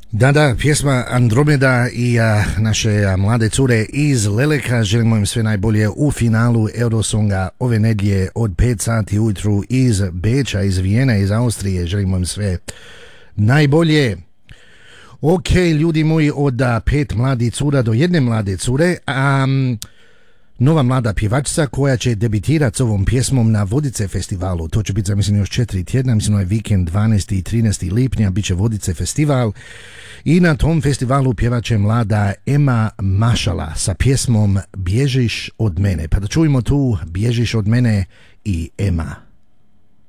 Da, pjesma Andromeda i naše mlade cure iz Leleka. Želimo im sve najbolje u finalu Eurosonga ove nedjelje od 5 sati ujutru iz Beča, iz Vijene, iz Austrije. Želimo im sve najbolje. Ok, ljudi moji, od 5 mladih cura do jedne mlade cure, nova mlada pjevačica koja će debitirati s ovom pjesmom na Vodice festivalu. To će biti, mislim, još 4 tjedna, mislim, ovaj vikend 12. i 13. lipnja bit će Vodice festival i na tom festivalu pjevaće mlada Ema Mašala sa pjesmom Bježiš od mene. Pa da čujemo tu Bježiš od mene i Ema.